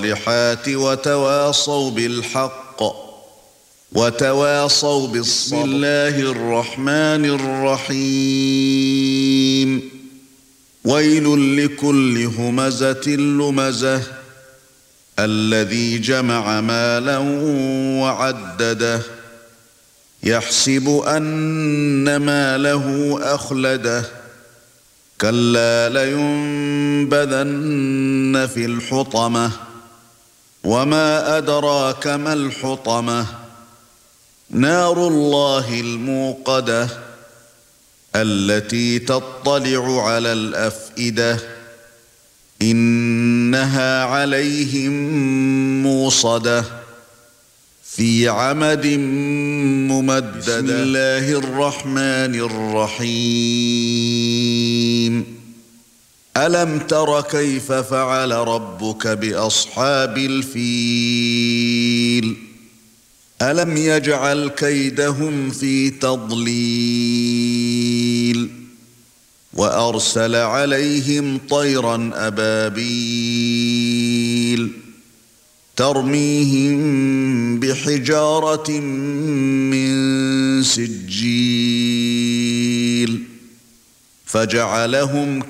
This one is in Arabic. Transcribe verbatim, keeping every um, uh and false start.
الصالحات وتواصوا بالحق وتواصوا بالصبر. بسم الله الرحمن الرحيم. ويل لكل همزة لمزة الذي جمع مالا وعدده يحسب أن ماله أخلده كلا لينبذن في الحطمة وما أدراك ما الحطمة نار الله الموقدة التي تطلع على الأفئدة إنها عليهم موصدة في عمد ممددة. بسم الله الرحمن الرحيم. ألم تر كيف فعل ربك بأصحاب الفيل ألم يجعل كيدهم في تضليل وأرسل عليهم طيرا أبابيل ترميهم بحجارة من سجيل فجعلهم